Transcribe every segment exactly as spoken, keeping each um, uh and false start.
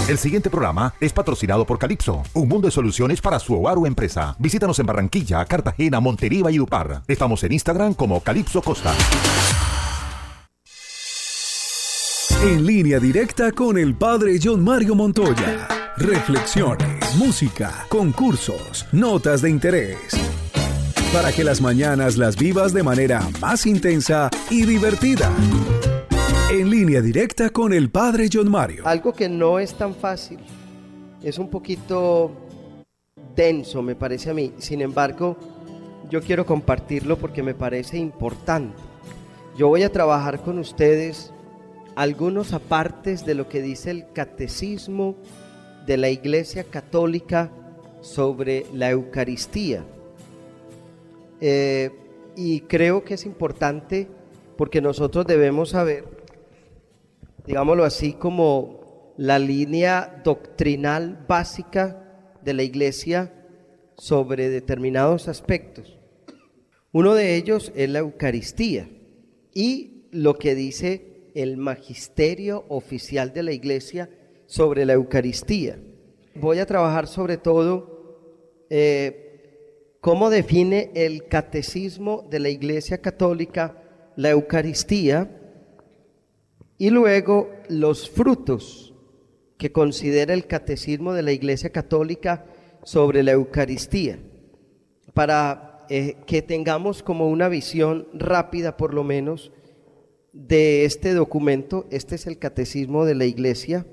El siguiente programa es patrocinado por Calypso, un mundo de soluciones para su hogar o empresa. Visítanos en Barranquilla, Cartagena, Montería y Valledupar. Estamos en Instagram como Calypso Costa. En línea directa con el padre John Mario Montoya. Reflexiones, música, concursos, notas de interés. Para que las mañanas las vivas de manera más intensa y divertida. En línea directa con el padre John Mario. Algo que no es tan fácil, es un poquito denso, me parece a mí. Sin embargo, yo quiero compartirlo porque me parece importante. Yo voy a trabajar con ustedes algunos apartes de lo que dice el Catecismo de la Iglesia Católica sobre la Eucaristía. Eh, y creo que es importante porque nosotros debemos saber, digámoslo así, como la línea doctrinal básica de la Iglesia sobre determinados aspectos. Uno de ellos es la Eucaristía y lo que dice el magisterio oficial de la Iglesia sobre la Eucaristía. Voy a trabajar sobre todo eh, cómo define el Catecismo de la Iglesia Católica la Eucaristía, y luego los frutos que considera el Catecismo de la Iglesia Católica sobre la Eucaristía, para eh, que tengamos como una visión rápida por lo menos de este documento. Este es el Catecismo de la Iglesia,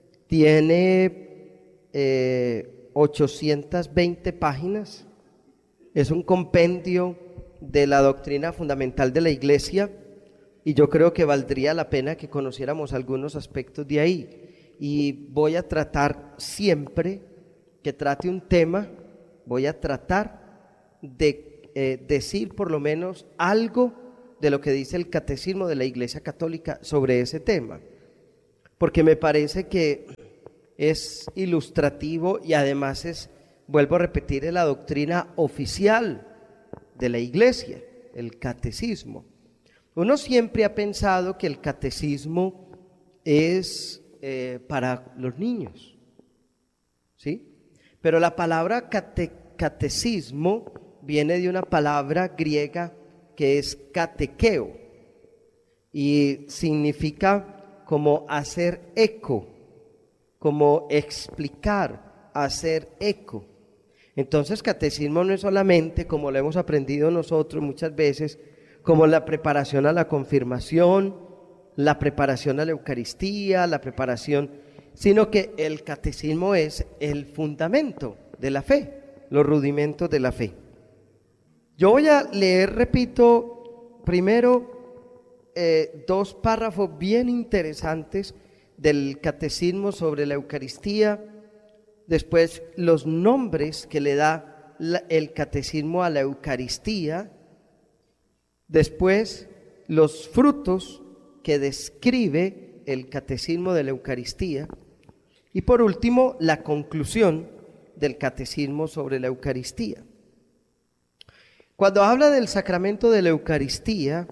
tiene eh, ochocientas veinte páginas, es un compendio de la doctrina fundamental de la Iglesia. Y yo creo que valdría la pena que conociéramos algunos aspectos de ahí. Y voy a tratar siempre que trate un tema, voy a tratar de eh, decir por lo menos algo de lo que dice el Catecismo de la Iglesia Católica sobre ese tema. Porque me parece que es ilustrativo y además es, vuelvo a repetir, es la doctrina oficial de la Iglesia, el Catecismo. Uno siempre ha pensado que el catecismo es eh, para los niños, ¿sí? Pero la palabra cate, catecismo viene de una palabra griega que es catequeo y significa como hacer eco, como explicar, hacer eco. Entonces, catecismo no es solamente, como lo hemos aprendido nosotros muchas veces, como la preparación a la confirmación, la preparación a la Eucaristía, la preparación, sino que el catecismo es el fundamento de la fe, los rudimentos de la fe. Yo voy a leer, repito, primero eh, dos párrafos bien interesantes del catecismo sobre la Eucaristía, después los nombres que le da la, el catecismo a la Eucaristía, después los frutos que describe el Catecismo de la Eucaristía y por último la conclusión del Catecismo sobre la Eucaristía. Cuando habla del sacramento de la Eucaristía,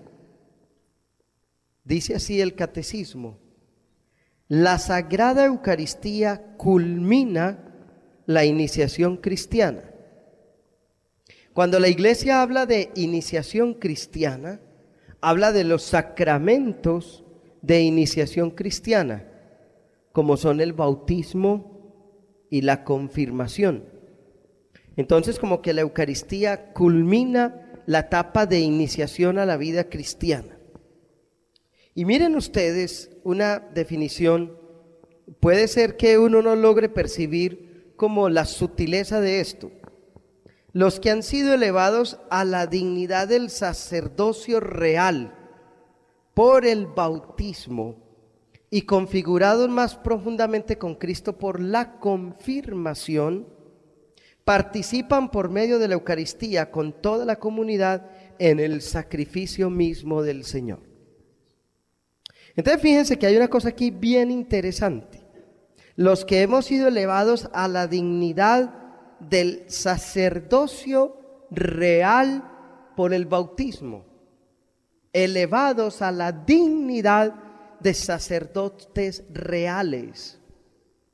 dice así el Catecismo: la Sagrada Eucaristía culmina la iniciación cristiana. Cuando la Iglesia habla de iniciación cristiana, habla de los sacramentos de iniciación cristiana, como son el bautismo y la confirmación. Entonces, como que la Eucaristía culmina la etapa de iniciación a la vida cristiana. Y miren ustedes una definición, puede ser que uno no logre percibir como la sutileza de esto. Los que han sido elevados a la dignidad del sacerdocio real por el bautismo y configurados más profundamente con Cristo por la confirmación, participan por medio de la Eucaristía con toda la comunidad en el sacrificio mismo del Señor. Entonces fíjense que hay una cosa aquí bien interesante. Los que hemos sido elevados a la dignidad del sacerdocio real por el bautismo, elevados a la dignidad de sacerdotes reales.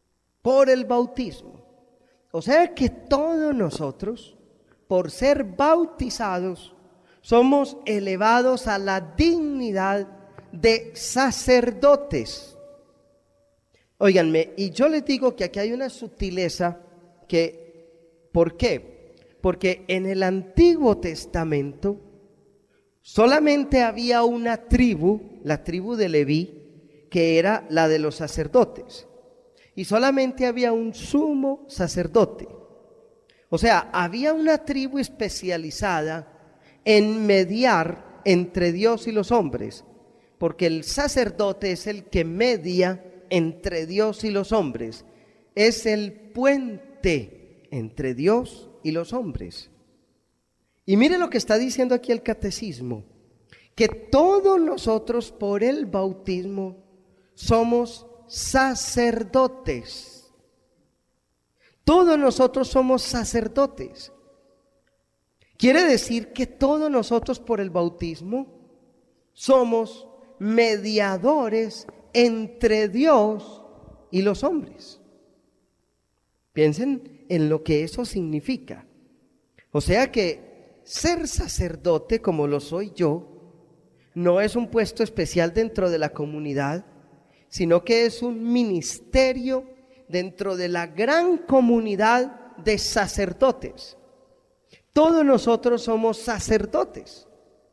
por el bautismo. O sea que todos nosotros, por ser bautizados, somos elevados a la dignidad de sacerdotes. Óiganme, y yo les digo que aquí hay una sutileza que, ¿por qué? Porque en el Antiguo Testamento solamente había una tribu, la tribu de Leví, que era la de los sacerdotes. Y solamente había un sumo sacerdote. O sea, había una tribu especializada en mediar entre Dios y los hombres, porque el sacerdote es el que media entre Dios y los hombres, es el puente entre Dios y los hombres. Y mire lo que está diciendo aquí el catecismo, que todos nosotros por el bautismo somos sacerdotes. Todos nosotros somos sacerdotes. Quiere decir que todos nosotros por el bautismo somos mediadores entre Dios y los hombres. Piensen en lo que eso significa. O sea que ser sacerdote, como lo soy yo, no es un puesto especial dentro de la comunidad, sino que es un ministerio dentro de la gran comunidad de sacerdotes. Todos nosotros somos sacerdotes.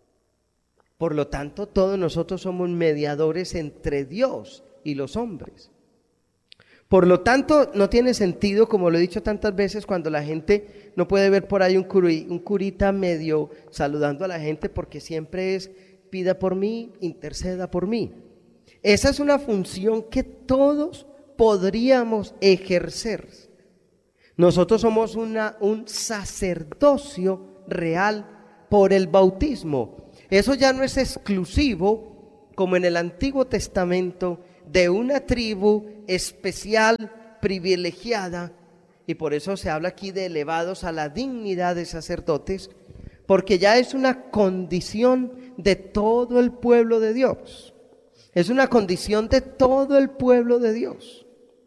Por lo tanto, todos nosotros somos mediadores entre Dios y los hombres. Por lo tanto, no tiene sentido, como lo he dicho tantas veces, cuando la gente no puede ver por ahí un, curi, un curita medio saludando a la gente, porque siempre es pida por mí, interceda por mí. Esa es una función que todos podríamos ejercer. Nosotros somos una, un sacerdocio real por el bautismo. Eso ya no es exclusivo, como en el Antiguo Testamento, de una tribu especial, privilegiada, y por eso se habla aquí de elevados a la dignidad de sacerdotes, porque ya es una condición de todo el pueblo de Dios. Es una condición de todo el pueblo de Dios.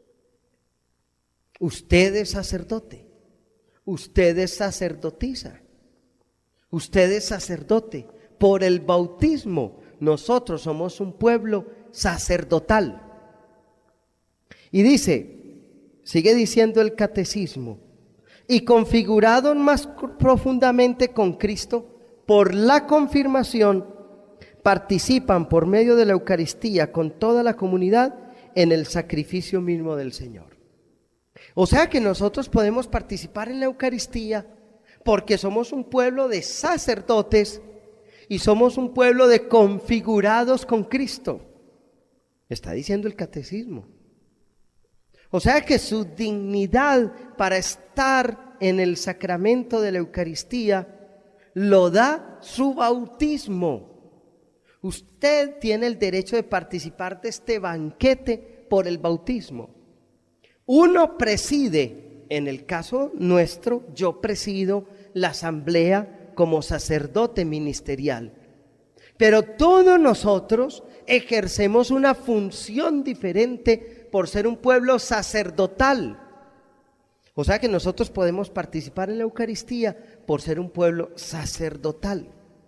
Usted es sacerdote, usted es sacerdotisa, usted es sacerdote. Por el bautismo, nosotros somos un pueblo sacerdotal. Y dice, sigue diciendo el catecismo, y configurados más profundamente con Cristo, por la confirmación, participan por medio de la Eucaristía con toda la comunidad en el sacrificio mismo del Señor. O sea que nosotros podemos participar en la Eucaristía porque somos un pueblo de sacerdotes y somos un pueblo de configurados con Cristo. Está diciendo el catecismo. O sea que su dignidad para estar en el sacramento de la Eucaristía lo da su bautismo. Usted tiene el derecho de participar de este banquete por el bautismo. Uno preside, en el caso nuestro, yo presido la asamblea como sacerdote ministerial. Pero todos nosotros ejercemos una función diferente por ser un pueblo sacerdotal. O sea que nosotros podemos participar en la Eucaristía por ser un pueblo sacerdotal.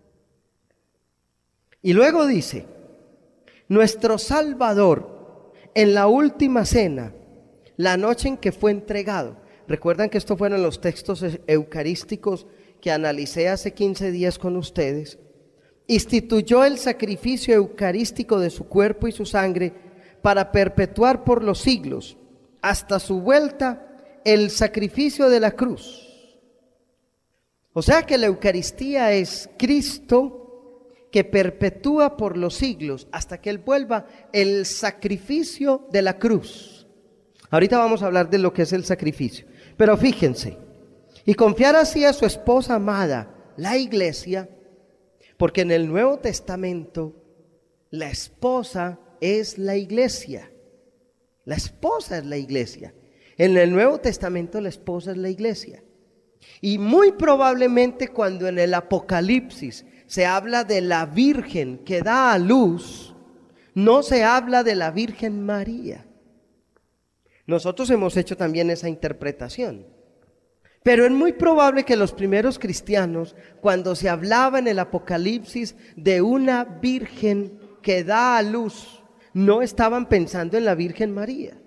Y luego dice, nuestro Salvador en la última cena, la noche en que fue entregado. Recuerdan que estos fueron los textos eucarísticos que analicé hace quince días con ustedes. Instituyó el sacrificio eucarístico de su cuerpo y su sangre para perpetuar por los siglos, hasta su vuelta, el sacrificio de la cruz. O sea que la Eucaristía es Cristo que perpetúa por los siglos, hasta que Él vuelva, el sacrificio de la cruz. Ahorita vamos a hablar de lo que es el sacrificio, pero fíjense, y confiar así a su esposa amada, la iglesia, porque en el Nuevo Testamento la esposa es la iglesia. La esposa es la iglesia. En el Nuevo Testamento la esposa es la iglesia. Y muy probablemente cuando en el Apocalipsis se habla de la Virgen que da a luz, no se habla de la Virgen María. Nosotros hemos hecho también esa interpretación. Pero es muy probable que los primeros cristianos, cuando se hablaba en el Apocalipsis de una virgen que da a luz, no estaban pensando en la Virgen María.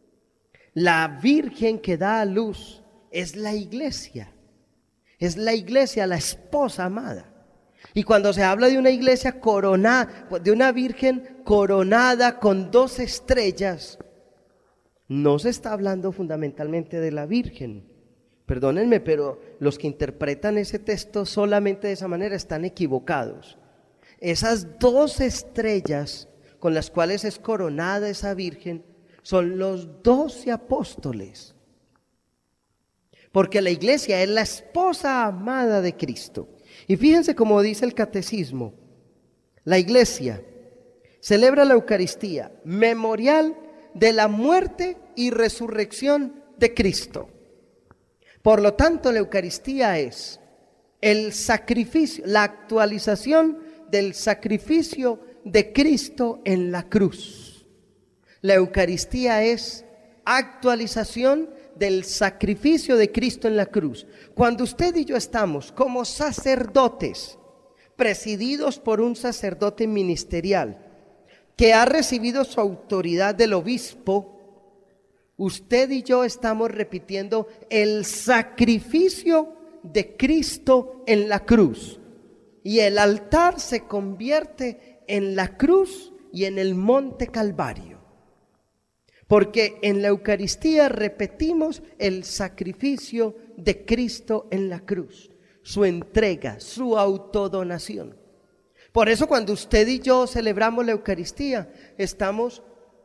La virgen que da a luz es la iglesia. Es la iglesia, la esposa amada. Y cuando se habla de una iglesia coronada, de una virgen coronada con dos estrellas, no se está hablando fundamentalmente de la virgen. Perdónenme, pero los que interpretan ese texto solamente de esa manera están equivocados. Esas dos estrellas con las cuales es coronada esa virgen son los doce apóstoles. Porque la iglesia es la esposa amada de Cristo. Y fíjense cómo dice el catecismo: la iglesia celebra la Eucaristía, memorial de la muerte y resurrección de Cristo. Por lo tanto, la Eucaristía es el sacrificio, la actualización del sacrificio de Cristo en la cruz. La Eucaristía es actualización del sacrificio de Cristo en la cruz. Cuando usted y yo estamos como sacerdotes, presididos por un sacerdote ministerial que ha recibido su autoridad del obispo, usted y yo estamos repitiendo el sacrificio de Cristo en la cruz. Y el altar se convierte en la cruz y en el monte Calvario. Porque en la Eucaristía repetimos el sacrificio de Cristo en la cruz, su entrega, su autodonación. Por eso cuando usted y yo celebramos la Eucaristía, estamos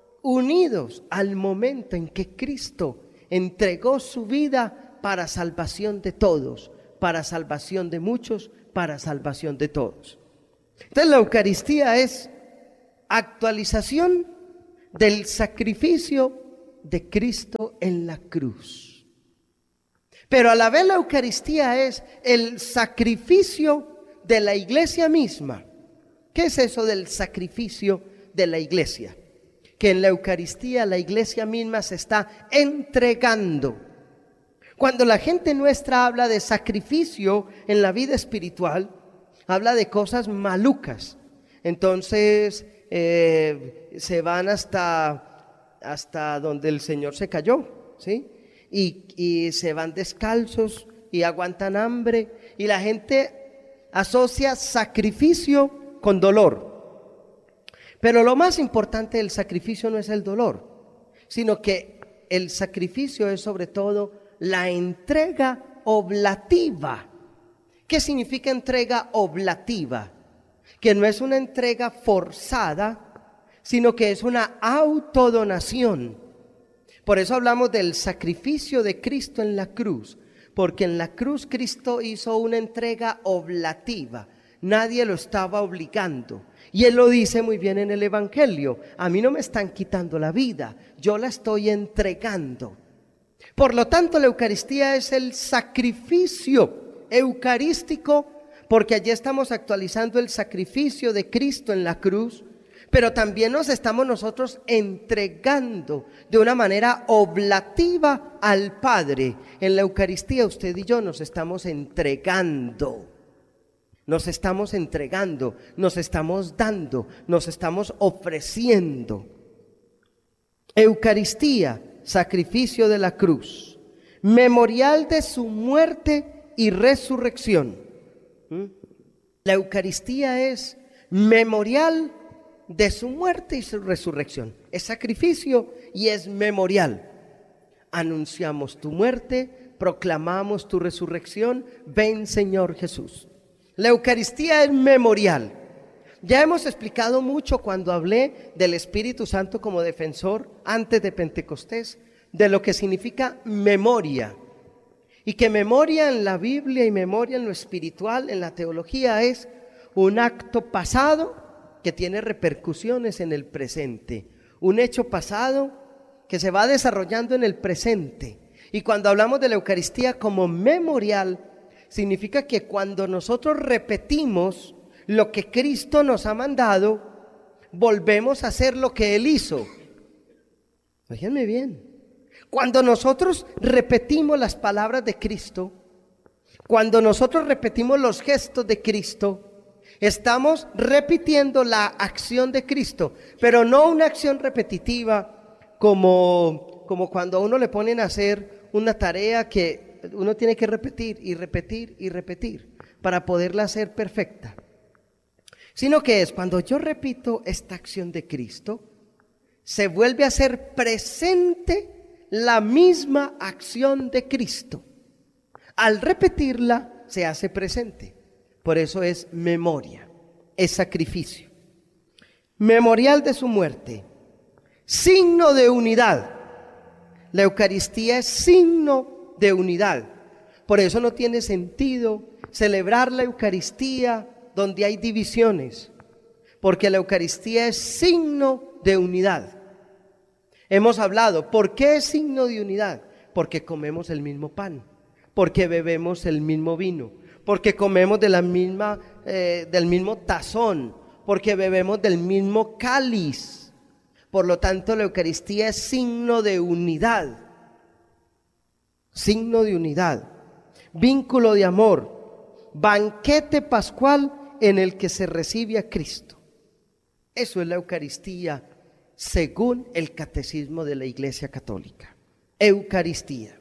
unidos al momento en que Cristo entregó su vida para salvación de todos, para salvación de muchos, para salvación de todos. Entonces la Eucaristía es actualización del sacrificio de Cristo en la cruz. Pero a la vez la Eucaristía es el sacrificio de la iglesia misma. ¿Qué es eso del sacrificio de la iglesia? Que en la Eucaristía la iglesia misma se está entregando. Cuando la gente nuestra habla de sacrificio en la vida espiritual, habla de cosas malucas. Entonces eh, se van hasta, hasta donde el Señor se cayó, ¿sí? Y, y se van descalzos y aguantan hambre. Y la gente asocia sacrificio con dolor. Pero lo más importante del sacrificio no es el dolor, sino que el sacrificio es sobre todo la entrega oblativa. ¿Qué significa entrega oblativa? Que no es una entrega forzada, sino que es una autodonación. Por eso hablamos del sacrificio de Cristo en la cruz, porque en la cruz Cristo hizo una entrega oblativa. Nadie lo estaba obligando. Y Él lo dice muy bien en el Evangelio: a mí no me están quitando la vida, yo la estoy entregando. Por lo tanto, la Eucaristía es el sacrificio eucarístico, porque allí estamos actualizando el sacrificio de Cristo en la cruz, pero también nos estamos nosotros entregando de una manera oblativa al Padre. En la Eucaristía usted y yo nos estamos entregando. Nos estamos entregando, nos estamos dando, nos estamos ofreciendo. Eucaristía, sacrificio de la cruz, memorial de su muerte y resurrección. ¿Mm? La Eucaristía es memorial de su muerte y su resurrección. Es sacrificio y es memorial. Anunciamos tu muerte, proclamamos tu resurrección. Ven, Señor Jesús. La Eucaristía es memorial. Ya hemos explicado mucho cuando hablé del Espíritu Santo como defensor antes de Pentecostés, de lo que significa memoria. Y que memoria en la Biblia y memoria en lo espiritual, en la teología, es un acto pasado que tiene repercusiones en el presente. Un hecho pasado que se va desarrollando en el presente. Y cuando hablamos de la Eucaristía como memorial, significa que cuando nosotros repetimos lo que Cristo nos ha mandado, volvemos a hacer lo que Él hizo. Fíjense bien, Cuando nosotros repetimos las palabras de Cristo, cuando nosotros repetimos los gestos de Cristo, estamos repitiendo la acción de Cristo, pero no una acción repetitiva como, como cuando a uno le ponen a hacer una tarea que uno tiene que repetir y repetir y repetir para poderla hacer perfecta. Sino que es cuando yo repito esta acción de Cristo, se vuelve a ser presente la misma acción de Cristo. Al repetirla se hace presente. Por eso es memoria, es sacrificio. Memorial de su muerte, signo de unidad. La Eucaristía es signo de unidad. Por eso no tiene sentido celebrar la Eucaristía donde hay divisiones, porque la Eucaristía es signo de unidad. Hemos hablado, ¿por qué es signo de unidad? Porque comemos el mismo pan, porque bebemos el mismo vino, porque comemos de la misma, eh, del mismo tazón, porque bebemos del mismo cáliz. Por lo tanto, la Eucaristía es signo de unidad, signo de unidad, vínculo de amor, banquete pascual en el que se recibe a Cristo. Eso es la Eucaristía según el Catecismo de la Iglesia Católica. Eucaristía.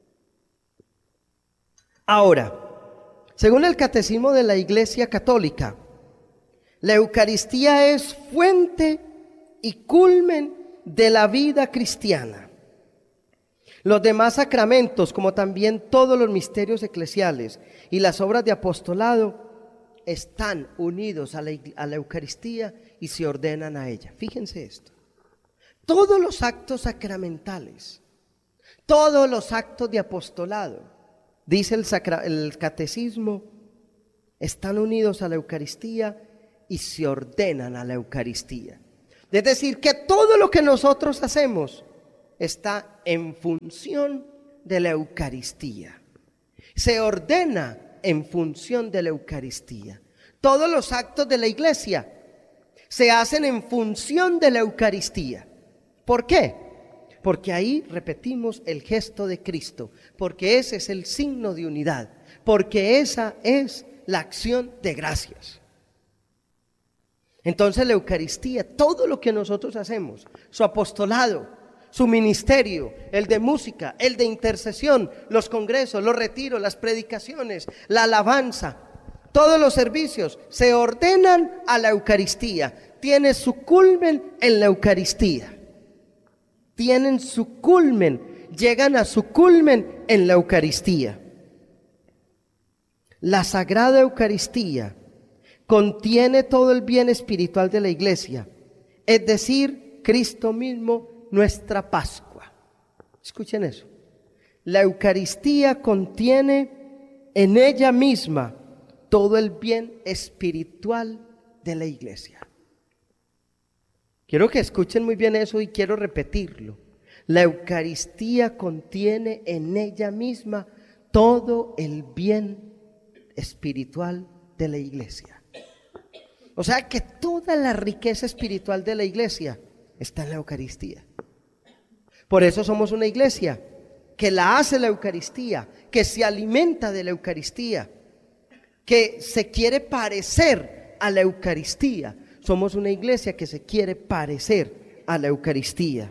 Ahora, según el Catecismo de la Iglesia Católica, la Eucaristía es fuente y culmen de la vida cristiana. Los demás sacramentos, como también todos los misterios eclesiales y las obras de apostolado, están unidos a la, a la Eucaristía y se ordenan a ella. Fíjense esto. Todos los actos sacramentales, todos los actos de apostolado, dice el, sacra, el catecismo, están unidos a la Eucaristía y se ordenan a la Eucaristía. Es decir, que todo lo que nosotros hacemos está en función de la Eucaristía. Se ordena en función de la Eucaristía. Todos los actos de la iglesia se hacen en función de la Eucaristía. ¿Por qué? Porque ahí repetimos el gesto de Cristo, porque ese es el signo de unidad, porque esa es la acción de gracias. Entonces la Eucaristía, todo lo que nosotros hacemos, su apostolado, su ministerio, el de música, el de intercesión, los congresos, los retiros, las predicaciones, la alabanza, todos los servicios se ordenan a la Eucaristía, tiene su culmen en la Eucaristía. Tienen su culmen, llegan a su culmen en la Eucaristía. La Sagrada Eucaristía contiene todo el bien espiritual de la iglesia, es decir, Cristo mismo, nuestra Pascua. Escuchen eso. La Eucaristía contiene en ella misma todo el bien espiritual de la iglesia. Quiero que escuchen muy bien eso y quiero repetirlo. La Eucaristía contiene en ella misma todo el bien espiritual de la iglesia. O sea que toda la riqueza espiritual de la iglesia está en la Eucaristía. Por eso somos una iglesia que la hace la Eucaristía, que se alimenta de la Eucaristía, que se quiere parecer a la Eucaristía. Somos una iglesia que se quiere parecer a la Eucaristía.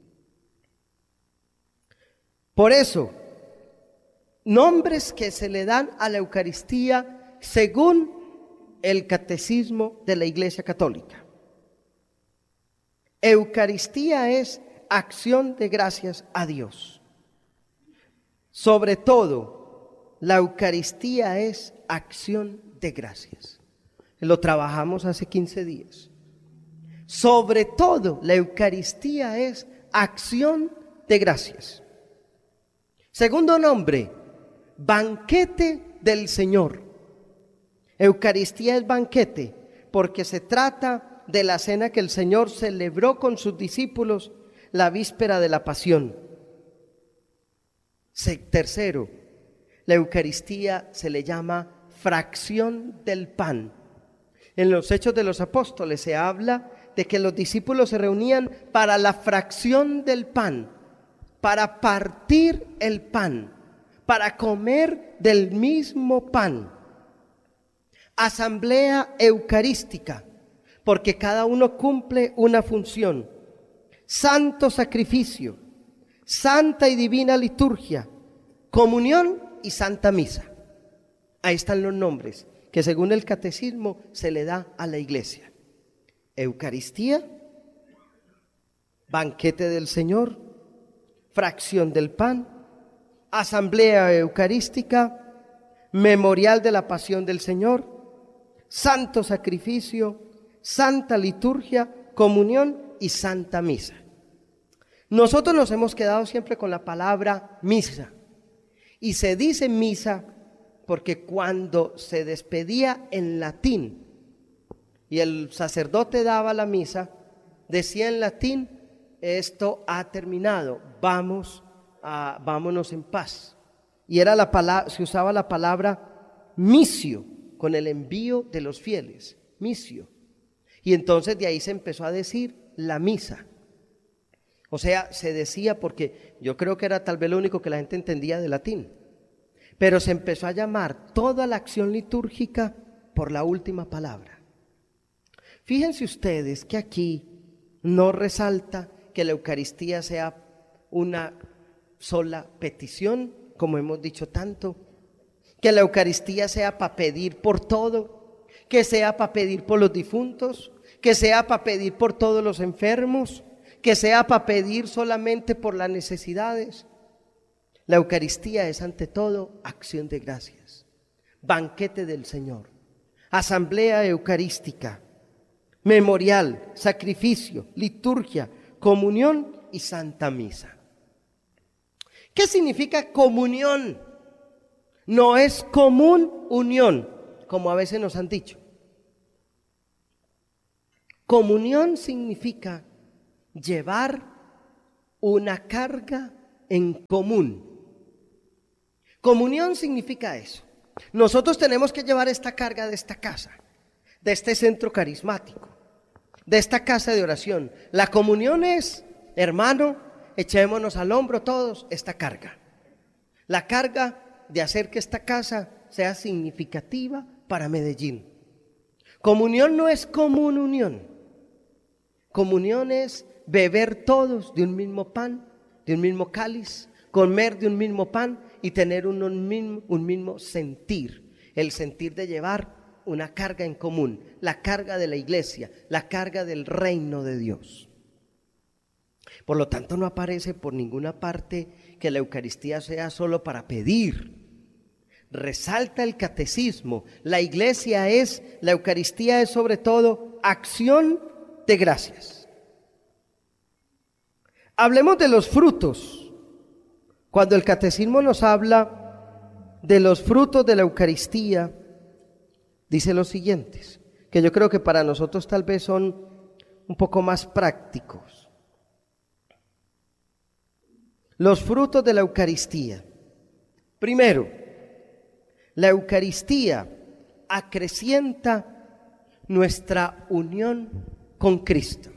Por eso, nombres que se le dan a la Eucaristía según el Catecismo de la Iglesia Católica. Eucaristía es acción de gracias a Dios. Sobre todo, la Eucaristía es acción de gracias. Lo trabajamos hace quince días. Sobre todo, la Eucaristía es acción de gracias. Segundo nombre, banquete del Señor. Eucaristía es banquete porque se trata de la cena que el Señor celebró con sus discípulos la víspera de la pasión. Tercero, la Eucaristía se le llama fracción del pan. En los Hechos de los Apóstoles se habla de que los discípulos se reunían para la fracción del pan. para partir el pan, para comer del mismo pan. Asamblea eucarística, porque cada uno cumple una función. Santo sacrificio, santa y divina liturgia, comunión y santa misa. Ahí están los nombres que según el catecismo se le da a la iglesia. Eucaristía, banquete del Señor, fracción del pan, asamblea eucarística, memorial de la pasión del Señor, santo sacrificio, santa liturgia, comunión y santa misa. Nosotros nos hemos quedado siempre con la palabra misa, y se dice misa porque cuando se despedía en latín y el sacerdote daba la misa, decía en latín: esto ha terminado, vamos a, vámonos en paz. Y era la palabra, se usaba la palabra missio, con el envío de los fieles, missio. Y entonces de ahí se empezó a decir la misa. O sea, se decía porque yo creo que era tal vez lo único que la gente entendía de latín. Pero se empezó a llamar toda la acción litúrgica por la última palabra. Fíjense ustedes que aquí no resalta que la Eucaristía sea una sola petición, como hemos dicho tanto, que la Eucaristía sea para pedir por todo, que sea para pedir por los difuntos, que sea para pedir por todos los enfermos, que sea para pedir solamente por las necesidades. La Eucaristía es ante todo acción de gracias, banquete del Señor, asamblea eucarística, memorial, sacrificio, liturgia, comunión y santa misa. ¿Qué significa comunión? No es común unión, como a veces nos han dicho. Comunión significa llevar una carga en común. Comunión significa eso. Nosotros tenemos que llevar esta carga de esta casa, de este centro carismático, de esta casa de oración. La comunión es, hermano, echémonos al hombro todos esta carga. La carga de hacer que esta casa sea significativa para Medellín. Comunión no es común unión. Comunión es beber todos de un mismo pan, de un mismo cáliz, comer de un mismo pan y tener un, un, mismo, un mismo sentir, el sentir de llevar una carga en común, la carga de la iglesia, la carga del reino de Dios. Por lo tanto, no aparece por ninguna parte que la Eucaristía sea solo para pedir. Resalta el catecismo, la iglesia es, la Eucaristía es sobre todo acción de gracias. Hablemos de los frutos. Cuando el catecismo nos habla de los frutos de la Eucaristía, dice los siguientes, que yo creo que para nosotros tal vez son un poco más prácticos. Los frutos de la Eucaristía. Primero, la Eucaristía acrecienta nuestra unión con Cristo.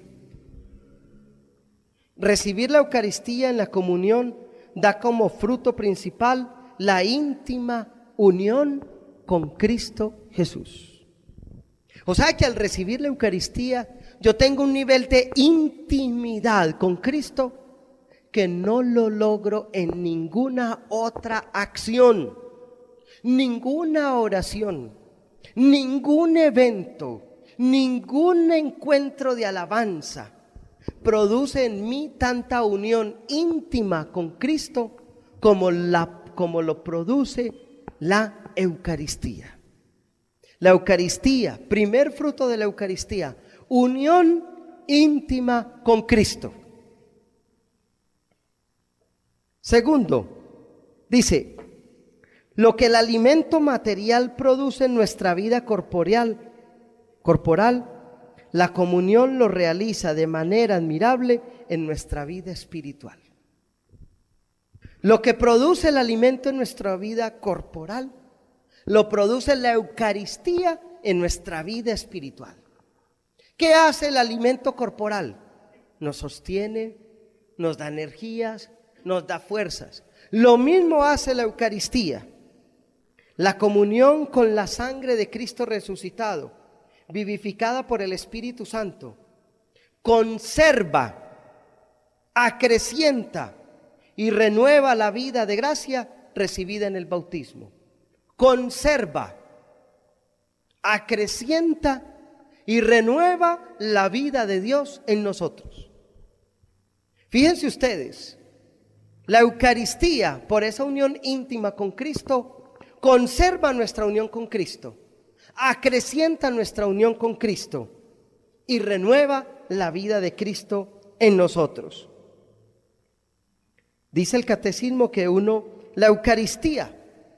Recibir la Eucaristía en la comunión da como fruto principal la íntima unión con Cristo Jesús. O sea que al recibir la Eucaristía yo tengo un nivel de intimidad con Cristo que no lo logro en ninguna otra acción, ninguna oración, ningún evento, ningún encuentro de alabanza produce en mí tanta unión íntima con Cristo como, la, como lo produce la Eucaristía. La Eucaristía, primer fruto de la Eucaristía, unión íntima con Cristo. Segundo, dice, lo que el alimento material produce en nuestra vida corporal, corporal, la comunión lo realiza de manera admirable en nuestra vida espiritual. Lo que produce el alimento en nuestra vida corporal, lo produce la Eucaristía en nuestra vida espiritual. ¿Qué hace el alimento corporal? Nos sostiene, nos da energías, nos da fuerzas. Lo mismo hace la Eucaristía. La comunión con la sangre de Cristo resucitado, vivificada por el Espíritu Santo, conserva, acrecienta y renueva la vida de gracia recibida en el bautismo. Conserva, acrecienta y renueva la vida de Dios en nosotros. Fíjense ustedes, la Eucaristía, por esa unión íntima con Cristo, conserva nuestra unión con Cristo, acrecienta nuestra unión con Cristo y renueva la vida de Cristo en nosotros. Dice el catecismo que uno, la Eucaristía,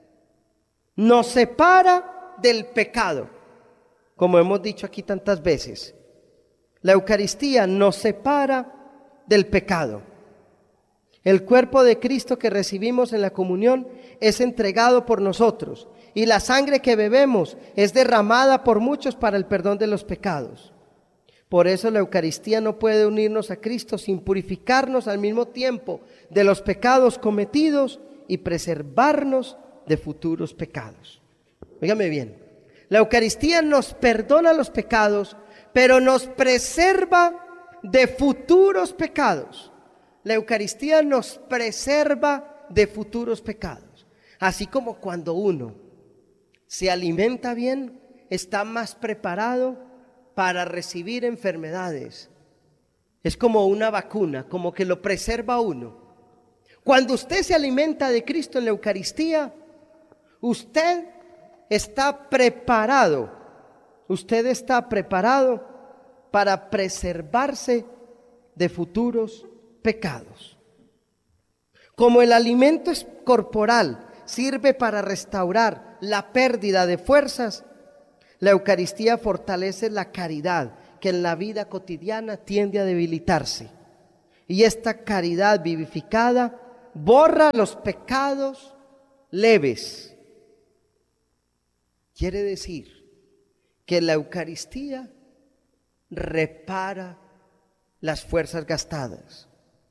nos separa del pecado, como hemos dicho aquí tantas veces. La Eucaristía nos separa del pecado. El cuerpo de Cristo que recibimos en la comunión es entregado por nosotros, y la sangre que bebemos es derramada por muchos para el perdón de los pecados. Por eso la Eucaristía no puede unirnos a Cristo sin purificarnos al mismo tiempo de los pecados cometidos y preservarnos de futuros pecados. Óigame bien, la Eucaristía nos perdona los pecados, pero nos preserva de futuros pecados. La Eucaristía nos preserva de futuros pecados. Así como cuando uno se alimenta bien, está más preparado para recibir enfermedades. Es como una vacuna, como que lo preserva a uno. Cuando usted se alimenta de Cristo en la Eucaristía, usted está preparado, usted está preparado para preservarse de futuros pecados. Como el alimento corporal sirve para restaurar la pérdida de fuerzas, la Eucaristía fortalece la caridad que en la vida cotidiana tiende a debilitarse. Y esta caridad vivificada borra los pecados leves. Quiere decir que la Eucaristía repara las fuerzas gastadas,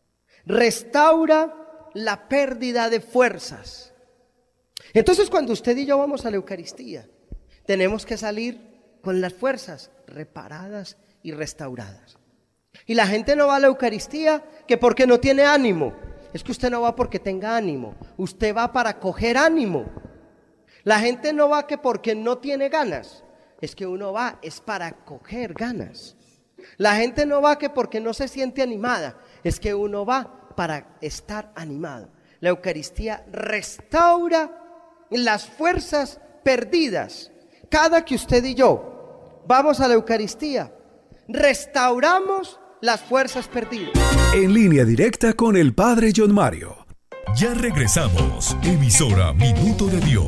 restaura la pérdida de fuerzas. Entonces, cuando usted y yo vamos a la Eucaristía, tenemos que salir con las fuerzas reparadas y restauradas. Y la gente no va a la Eucaristía que porque no tiene ánimo. Es que usted no va porque tenga ánimo, usted va para coger ánimo. La gente no va que porque no tiene ganas, es que uno va es para coger ganas. La gente no va que porque no se siente animada, es que uno va para estar animado. La Eucaristía restaura las fuerzas perdidas. Cada que usted y yo vamos a la Eucaristía, restauramos las fuerzas perdidas. En línea directa con el Padre John Mario. Ya regresamos. Emisora Minuto de Dios.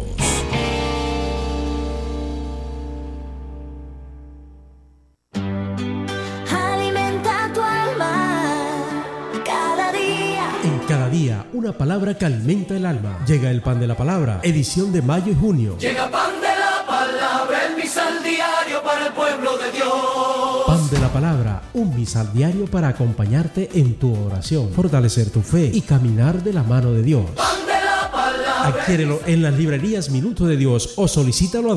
Alimenta tu alma cada día. En cada día, una palabra que alimenta el alma. Llega el Pan de la Palabra, edición de mayo y junio. Llega Pan de la Palabra, el misal diario para el pueblo de Dios. Pan de la Palabra, un misal diario para acompañarte en tu oración, fortalecer tu fe y caminar de la mano de Dios. Pan de la Palabra. Adquiérelo en las librerías Minuto de Dios o solicítalo a